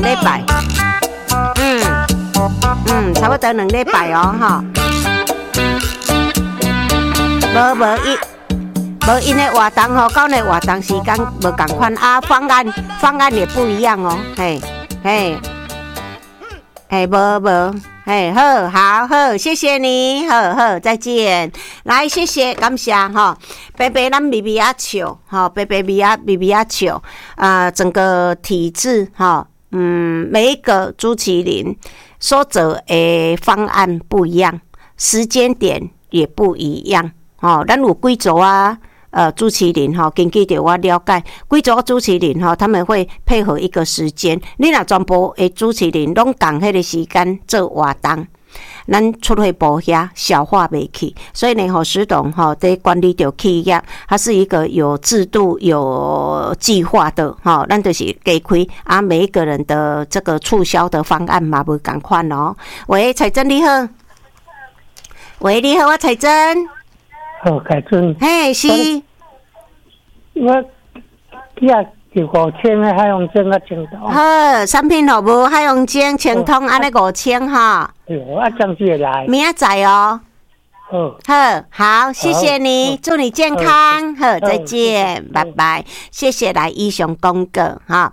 礼拜，差不多2礼拜哦，哈。无因的活动吼，跟那活动时间无同款啊，方案也不一样哦，好，谢谢你，好，再见，来，谢谢，感谢哈，白咱咪咪啊笑，哈，白咪啊笑，整个体制哈，每一个朱麒麟所做的方案不一样，时间点也不一样，哦，咱有几组啊。朱麒麟哈，根据着我了解，几组朱麒麟哈，他们会配合一个时间。你若全部的朱麒麟拢共迄个时间做活动，咱出去部遐消化袂去。所以呢，石董哈在管理着企业，它是一个有制度、有计划的哈。咱就是给开啊，每一个人的这个促销的方案嘛，无共款哦。喂，彩珍你好，喂，你好，我彩珍。 好，凯尊。 嘿，是。 我就5000的海洋精啊，青通。 好，产品好无？海洋精、青通安尼5000哈。 啊，将是会来。 明仔载哦。好，谢谢你，祝你健康，好，再见，拜拜，谢谢来以上广告哈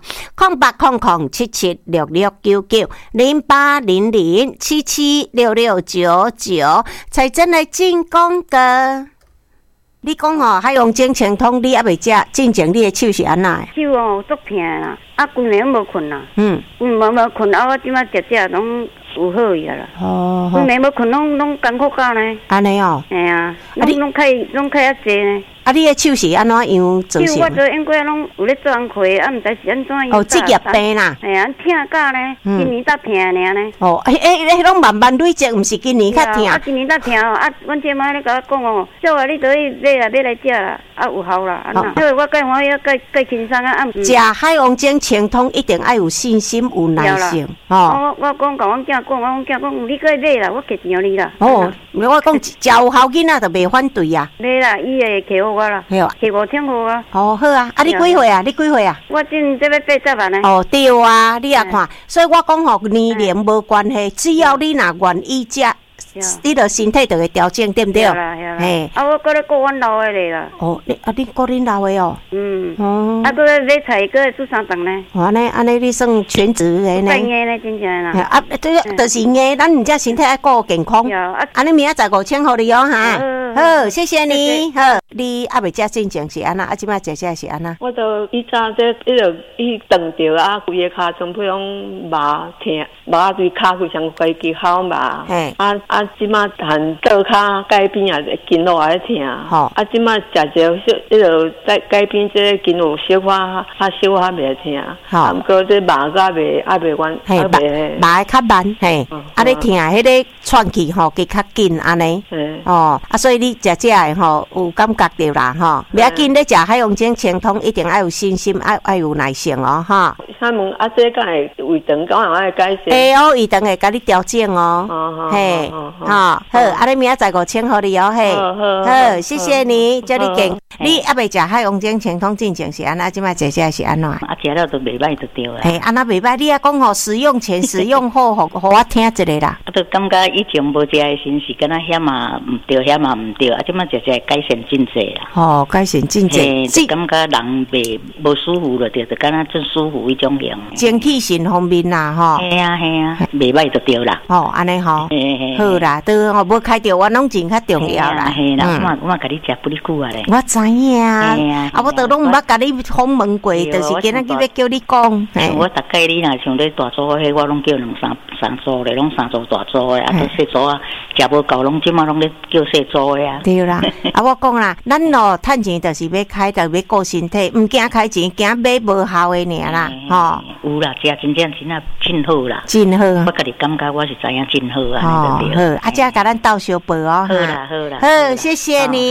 ，0800776699，0800776699，才真来进广告。你讲吼，海洋精青通你还未食，进前你的手是安那？ 手哦，足疼啦，规暝拢无困啦。无困啊，我即摆食拢有好去啦。规暝无困，拢艰苦到呢。 安尼哦。 嘿啊，拢开啊济呢。 啊，你的手是安怎样做成？ 我做因过拢有咧做工课，啊，毋知是安怎样。 职业病啦。 嘿啊，疼到呢，今年才疼尔呢。 迄拢慢慢累积，毋是今年较疼。 今年才疼哦，阮姐妈咧甲我讲哦，少啊，你倒去买来食啦，有效啦，安那。所以我介欢喜，介轻松啊， 食海洋精青通一定要有信心，有耐性。 我讲甲阮囝讲，我讲囝讲，你过买啦，我给钱你啦。 我讲食有效囡仔就袂反对啊。 买啦，伊会给我啦，给5000好啊。 好啊，你几岁啊？ 我今这要80万呢。 对啊，你也看，所以我讲吼，年龄无关系，只要你若愿意食。你的身体就会调整，对不对？ 嘿，我搁咧顾阮老的咧啦。 你顾恁老的哦。 搁咧买菜，搁咧煮3顿呢。 安尼你算全职的呢？ 真硬呢，真正啦。 就是硬，咱唔只身体爱顾健康。安尼明仔载5000互你哦哈。好，谢谢你。好，你还未食进前是安那？即摆食是安那？ 我都以前伊顿着啊，规个骹全部拢麻疼，麻对骹非常快去好麻。即马含倒骹改变啊，筋络也疼。即马食着迄个在改变这个筋络小可袂疼。毋过这麻甲袂完， 麻较慢，你疼迄个喘气吼，计较紧安尼。所以你食的吼有感觉着啦吼。不要紧，你食海洋精青通一定要有信心，要有耐性哦哈。 请问这敢会胃肠敢有爱改善？ 胃肠会甲你调整哦。好，你明仔载5000互你哦，好，谢谢你，祝你健。你还未食海洋精青通进前是安那？即摆食是安怎？ 食了都袂歹就对了。 安那袂歹，你也讲吼，使用前、使用后，互我听一下啦。 都感觉以前无食的时是敢若遐嘛毋对，遐嘛毋对，即摆食改善真济啦。 改善真济， 就感觉人袂无舒服了，就敢若真舒服迄种样。 精气神方面啦，吼。 系啊，袂歹就对啦。 安尼吼，好啦，都无开着我拢真较重要啦。 嘿啦，我甲你食不哩久啊咧。 我知影，我都拢毋捌甲你访问过，就是今仔日要叫你讲。 我大概你若像咧大组迄，我拢叫三组咧，拢3组大组的，小组啊，食无够，拢即马拢咧叫小组的啊。 对啦，我讲啦，咱趁钱就是要开，就要顾身体，毋惊开钱，惊买无效的尔啦， 有啦，食真正真好啦， 真好。 我家己感觉我是知影真好啊， 好，这甲咱斗相报哦。 好啦， 好，谢谢你。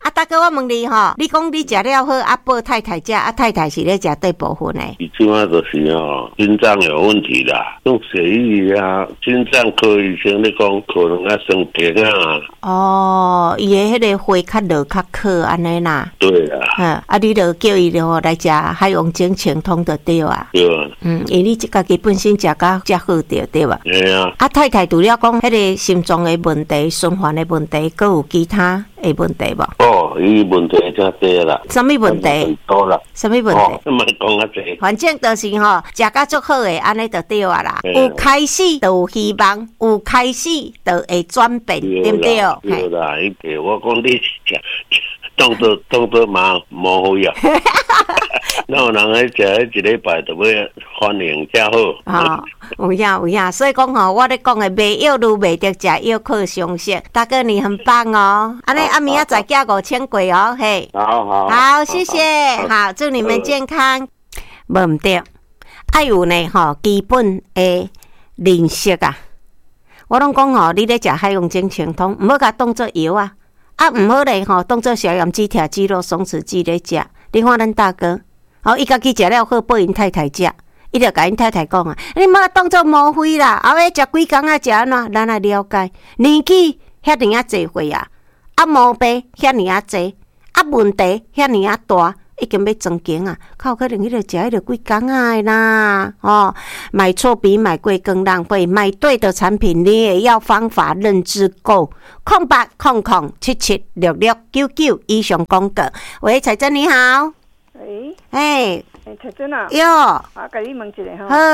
啊，大哥，我问你吼，你讲你食了好，啊，报太太食，啊，太太是咧食对部分诶？ 伊即摆就是心脏有问题啦，用血液啊，心脏科医生咧讲可能要生病啊。 哦，伊诶迄个血较落较渴安尼啦。 对啊。 啊，你著叫伊著来食海洋精清通就对啊。 对啊。 因你家己本身食甲遮好着对吧？ 对啊。 啊，太太除了讲迄个心脏诶问题、循环诶问题，佫有其他诶问题无？ 哦，伊问题真多啦。 什么问题？ 多啦。 什么问题？ 莫讲啊济。 反正就是吼，食甲足好诶，安尼就对啊啦。有开始就有希望，有开始就会转变，对不对？ 对啦，迄我讲你食。当作嘛无好呀，那有人喺食一礼拜就要反应较好。 有影，所以讲吼，我咧讲诶，卖药愈卖得食药靠常识。大哥你很棒哦，安尼明仔载寄5000过哦，嘿。好，谢谢，好，祝你们健康。无毋对，爱有呢吼基本诶认识啊。我拢讲吼，你咧食海洋精清通，毋好甲当做药啊。啊，毋好咧吼，当做消炎止痛肌肉松弛剂咧食。你看咱大哥，伊家己食了好，报因太太食，伊就甲因太太讲啊，你莫当做无非啦，后尾食几工啊，食安怎？咱来了解，年纪遐尔啊济岁啊，毛病遐尔啊济，问题遐尔啊大。已经要装经啊，较有可能迄个食迄个几工啊啦，买错比买贵更浪费，买对的产品你也要方法认知够。0800776699以上广告。喂，彩珍你好。 彩珍啊。 哟。 我甲你问一下吼。 好。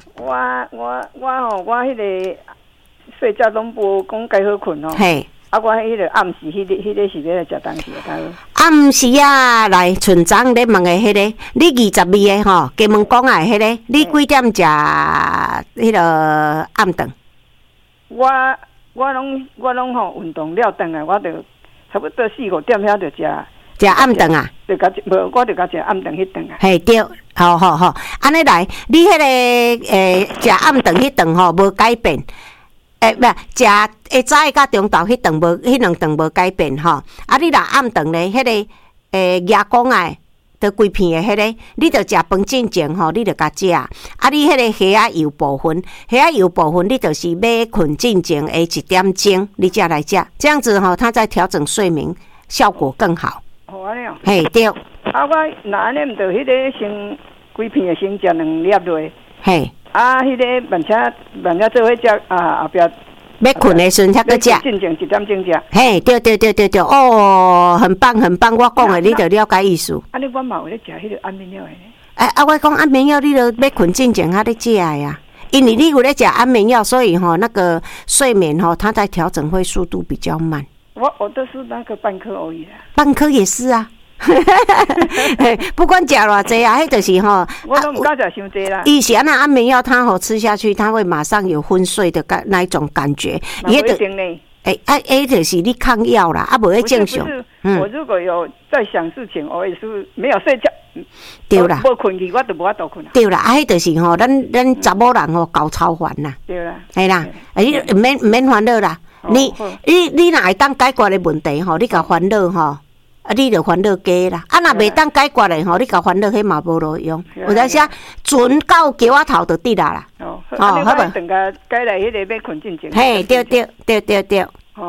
我迄个睡觉拢无讲该好困哦。 嘿。 我迄个暗时迄个是要来食东西啊， 暗时啊，来村长咧问诶，迄个你22个吼，加问讲啊，迄个你几点食迄个暗顿？ 我拢吼运动了顿啊，我就差不多4-5点遐就食暗顿啊， 就甲无我就甲食暗顿迄顿啊。 嘿对，好，安尼来，你迄个食暗顿迄顿吼无改变。不食下早甲中昼迄顿无，迄两顿无改变吼。啊，你若暗顿咧，迄个牙膏诶，得规片诶，迄个，你着食饭进前吼，你着甲食。啊，你迄个虾仔油部分，你就是要困进前诶1点钟，你才来食，这样子吼，它在调整睡眠效果更好。 安尼哦。 嘿，对。 啊，我若安尼毋着迄个先规片诶先食2粒落。 嘿。 啊，迄个慢车做伙食啊，后壁要困的时阵才去食。 进前1点钟食。 嘿，对，哦，很棒，我讲的你着了解意思。 啊，你我嘛有咧食迄个安眠药的。 我讲安眠药，你着要困进前才咧食呀。因为你有咧食安眠药，所以那个睡眠它在调整会速度比较慢。 我都是那个半颗而已啦。 半颗也是啊。不管食偌济啊，迄就是我都唔敢食伤济啦。 以前安眠药，它吃下去，它会马上有昏睡的那一种感觉。 也得呢。 就是你抗药啦，无会正常。 我如果有在想事情，我也是没有睡觉。 对啦。 无困去，我就无法度困。 对啦，迄就是咱查某人搞超烦啦。 对啦。 系啦，你唔免烦恼啦。你若会当解决的问题你甲烦恼你就烦恼加啦。若袂当解决的你甲烦恼迄嘛无路用。有当时船到桥仔头就得啦。 好无？等下改来迄个要困进前。 嘿，对。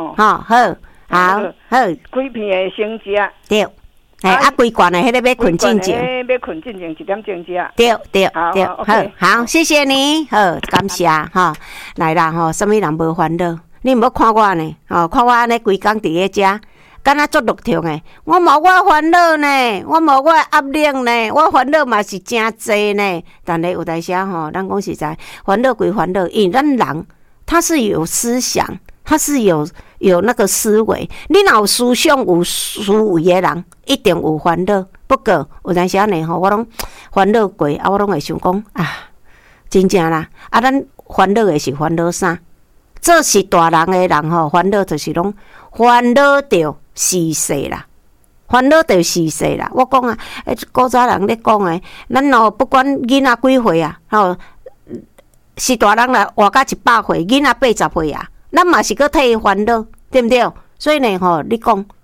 好。 几片的先食。 对。规罐的迄个要困进前。 要困进前1点钟食。 对。好，谢谢你，好，感谢来啦什么人无烦恼？你毋要看我呢？看我安尼规工伫咧遮。敢若足乐痛诶！我无我烦恼呢，我无我压力呢，我烦恼嘛是真济呢。但是有当时咱讲实在，烦恼归烦恼，因为咱人他是有思想，他是有那个思维。你若有思想有思维诶人，一定有烦恼。不过有当时呢我拢烦恼过，我拢会想讲真正啦。咱烦恼诶是烦恼啥？做是大人诶人烦恼就是拢烦恼着死世啦，烦恼着死世啦。我讲古早人咧讲咱不管囡仔几岁啊，是大人啦，活到100岁，囡仔80岁啊，咱嘛是搁替伊烦恼，对不对？所以呢你讲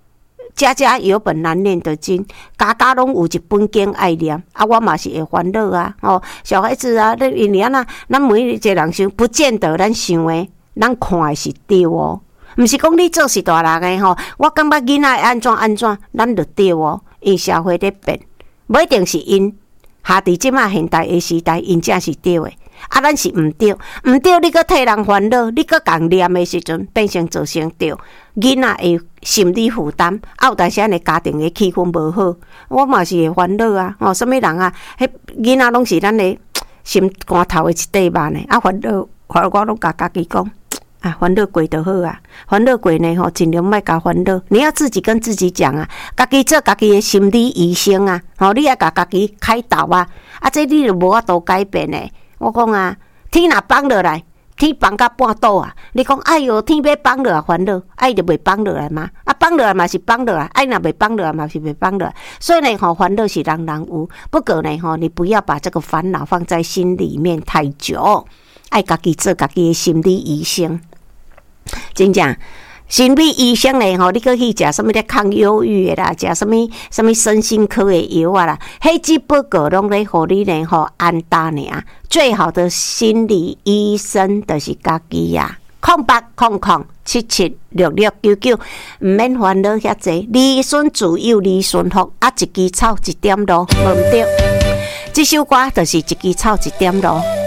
家家有本难念的经，家家拢有一本经爱念，啊，我嘛是会烦恼啊，小孩子啊，因为啊，咱每一个人想，不见得咱想的，咱看的是对哦，毋是讲你做是大人的我感觉囡仔安怎，咱就对哦，因社会在变，不一定是因下伫即马现代的时代，因正是对的。啊，咱是毋对，你搁替人烦恼，你搁共念的时阵，变成造成着囡仔的心理负担，有当时咱的家庭的气氛无好，我嘛是会烦恼啊。什么人啊？迄囡仔拢是咱的心肝头的一块肉呢。啊，烦恼，我拢甲家己讲，啊，烦恼过就好啊。烦恼过呢，尽量莫甲烦恼。你要自己跟自己讲啊，家己做家己的心理医生啊。你要甲家己开导啊。啊，这你就无法度改变的。我讲啊，天若放落来，天放到半岛啊！你讲，哎哟，天要放落来烦恼，就袂放落来嘛？啊，放落来嘛是放落来，若袂放落来嘛是袂放落来。所以呢，烦恼是人人有，不过呢，你不要把这个烦恼放在心里面太久，爱家己做家己的心理医生，真正。心理医生呢，你搁去食什么咧抗忧郁的啦，食什么身心科的药啊啦，迄只不过拢咧互你呢安搭尔。最好的心理医生就是家己呀。0800776699，毋免烦恼遐济，理顺自有理顺福，啊，一枝草一点露，无毋对。这首歌就是一枝草一点露。